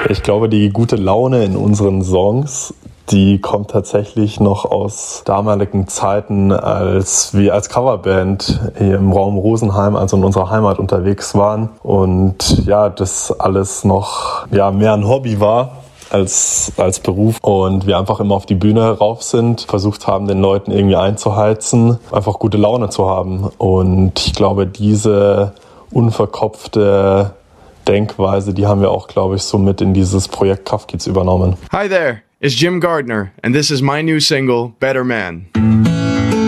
Ich glaube, die gute Laune in unseren Songs, die kommt tatsächlich noch aus damaligen Zeiten, als wir als Coverband hier im Raum Rosenheim, also in unserer Heimat, unterwegs waren. Und ja, das alles noch mehr ein Hobby war als Beruf. Und wir einfach immer auf die Bühne rauf sind, versucht haben, den Leuten irgendwie einzuheizen, einfach gute Laune zu haben. Und ich glaube, diese unverkopfte Denkweise, die haben wir auch, glaube ich, so mit in dieses Projekt Kafkids übernommen. Hi there, it's Jim Gardner, and this is my new single, Better Man.